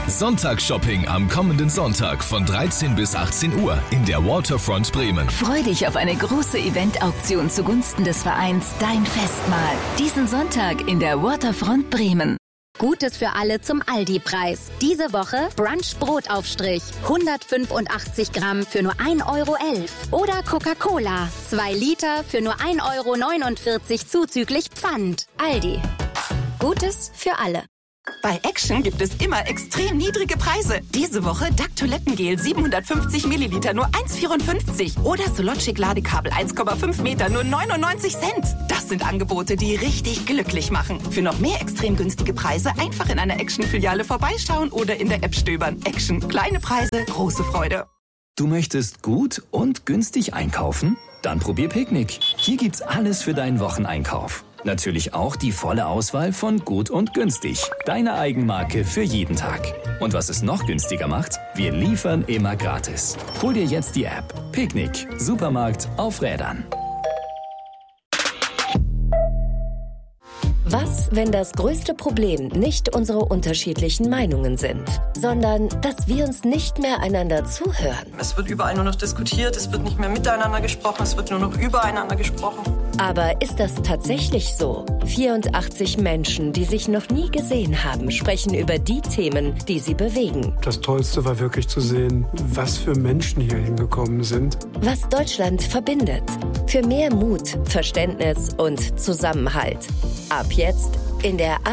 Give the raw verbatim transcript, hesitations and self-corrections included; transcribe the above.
Sonntagsshopping am kommenden Sonntag von dreizehn bis achtzehn Uhr in der Waterfront Bremen. Freu dich auf eine große Eventauktion zugunsten des Vereins Dein Festmahl. Diesen Sonntag in der Waterfront Bremen. Gutes für alle zum Aldi-Preis. Diese Woche Brunch-Brotaufstrich. hundertfünfundachtzig Gramm für nur ein Euro elf. Oder Coca-Cola. zwei Liter für nur ein Euro neunundvierzig zuzüglich Pfand. Aldi. Gutes für alle. Bei Action gibt es immer extrem niedrige Preise. Diese Woche D A C Toilettengel siebenhundertfünfzig Milliliter nur eins Euro vierundfünfzig. Oder Sologic Ladekabel eins Komma fünf Meter nur neunundneunzig Cent. Das sind Angebote, die richtig glücklich machen. Für noch mehr extrem günstige Preise einfach in einer Action-Filiale vorbeischauen oder in der App stöbern. Action. Kleine Preise, große Freude. Du möchtest gut und günstig einkaufen? Dann probier Picknick. Hier gibt's alles für deinen Wocheneinkauf. Natürlich auch die volle Auswahl von Gut und Günstig. Deine Eigenmarke für jeden Tag. Und was es noch günstiger macht? Wir liefern immer gratis. Hol dir jetzt die App. Picknick. Supermarkt auf Rädern. Was, wenn das größte Problem nicht unsere unterschiedlichen Meinungen sind, sondern dass wir uns nicht mehr einander zuhören? Es wird überall nur noch diskutiert, es wird nicht mehr miteinander gesprochen, es wird nur noch übereinander gesprochen. Aber ist das tatsächlich so? vierundachtzig Menschen, die sich noch nie gesehen haben, sprechen über die Themen, die sie bewegen. Das Tollste war wirklich zu sehen, was für Menschen hier hingekommen sind. Was Deutschland verbindet. Für mehr Mut, Verständnis und Zusammenhalt. Ab jetzt in der